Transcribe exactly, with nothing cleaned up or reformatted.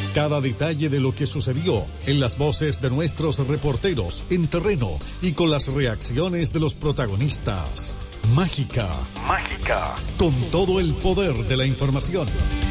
Cada detalle de lo que sucedió en las voces de nuestros reporteros en terreno y con las reacciones de los protagonistas. Mágica. Mágica. Con todo el poder de la información.